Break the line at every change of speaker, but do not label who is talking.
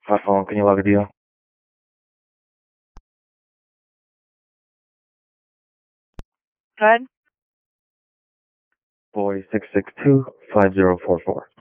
Hi, phone. Can you log a deal?
Good.
Boy 6625044.